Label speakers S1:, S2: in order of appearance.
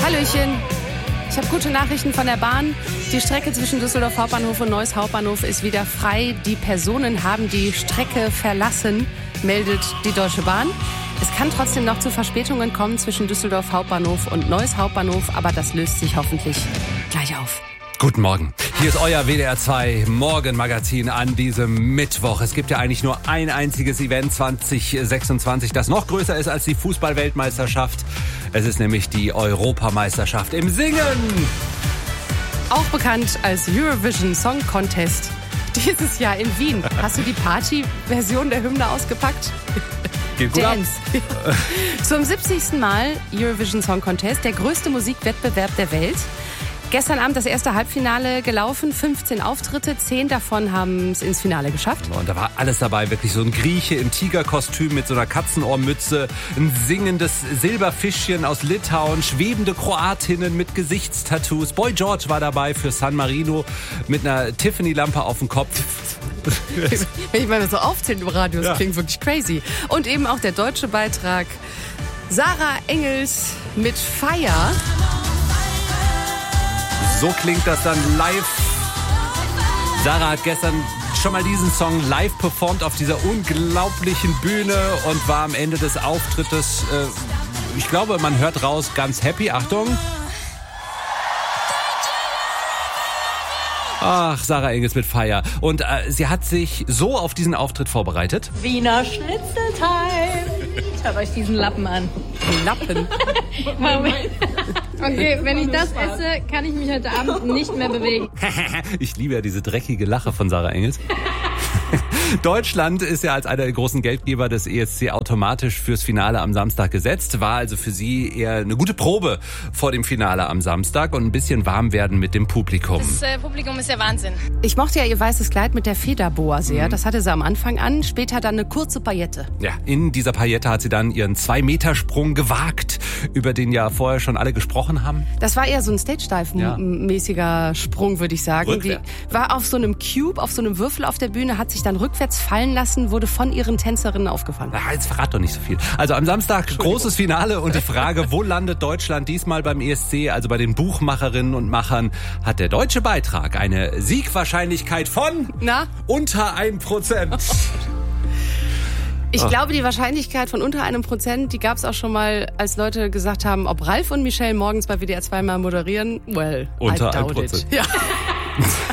S1: Hallöchen. Ich habe gute Nachrichten von der Bahn. Die Strecke zwischen Düsseldorf Hauptbahnhof und Neuss Hauptbahnhof ist wieder frei. Die Personen haben die Strecke verlassen, meldet die Deutsche Bahn. Es kann trotzdem noch zu Verspätungen kommen zwischen Düsseldorf Hauptbahnhof und Neuss Hauptbahnhof, aber das löst sich hoffentlich gleich auf.
S2: Guten Morgen. Hier ist euer WDR 2 Morgenmagazin an diesem Mittwoch. Es gibt ja eigentlich nur ein einziges Event 2026, das noch größer ist als die Fußball-Weltmeisterschaft. Es ist nämlich die Europameisterschaft im Singen.
S1: Auch bekannt als Eurovision Song Contest. Dieses Jahr in Wien. Hast du die Party-Version der Hymne ausgepackt?
S2: Geht gut ab.
S1: Zum 70. Mal Eurovision Song Contest, der größte Musikwettbewerb der Welt. Gestern Abend das erste Halbfinale gelaufen, 15 Auftritte, 10 davon haben es ins Finale geschafft.
S2: Und da war alles dabei, wirklich so ein Grieche im Tigerkostüm mit so einer Katzenohrmütze, ein singendes Silberfischchen aus Litauen, schwebende Kroatinnen mit Gesichtstattoos. Boy George war dabei für San Marino mit einer Tiffany-Lampe auf dem Kopf.
S1: Wenn ich mal so aufzähle im Radio, das klingt wirklich crazy. Und eben auch der deutsche Beitrag Sarah Engels mit Fire.
S2: So klingt das dann live. Sarah hat gestern schon mal diesen Song live performt auf dieser unglaublichen Bühne und war am Ende des Auftrittes, ich glaube, man hört raus, ganz happy. Achtung. Ach, Sarah Engels mit Fire. Und sie hat sich so auf diesen Auftritt vorbereitet.
S3: Wiener Schnitzelteig. Schaut euch diesen Lappen an.
S1: Lappen?
S3: Moment. Okay, wenn ich das esse, kann ich mich heute Abend nicht mehr bewegen.
S2: Ich liebe ja diese dreckige Lache von Sarah Engels. Deutschland ist ja als einer der großen Geldgeber des ESC automatisch fürs Finale am Samstag gesetzt. War also für sie eher eine gute Probe vor dem Finale am Samstag und ein bisschen warm werden mit dem Publikum.
S4: Das Publikum ist der Wahnsinn.
S1: Ich mochte ja ihr weißes Kleid mit der Federboa sehr. Das hatte sie am Anfang an, später dann eine kurze Paillette.
S2: Ja, in dieser Paillette hat sie dann ihren 2-Meter-Sprung gewagt, über den ja vorher schon alle gesprochen haben.
S1: Das war eher so ein Stage-Dive-mäßiger Sprung, würde ich sagen.
S2: Rückwärts.
S1: Die war auf so einem Cube, auf so einem Würfel auf der Bühne, hat sich dann rückwärts fallen lassen, wurde von ihren Tänzerinnen aufgefangen.
S2: Na, jetzt verrat doch nicht so viel. Also am Samstag großes Finale und die Frage, wo landet Deutschland diesmal beim ESC? Also bei den Buchmacherinnen und Machern hat der deutsche Beitrag eine Siegwahrscheinlichkeit von unter 1%.
S1: Ich glaube, die Wahrscheinlichkeit von unter 1%, die gab es auch schon mal, als Leute gesagt haben, ob Ralf und Michelle morgens bei WDR 2 mal moderieren. Well,
S2: unter
S1: I doubt
S2: 1%.
S1: it. Ja.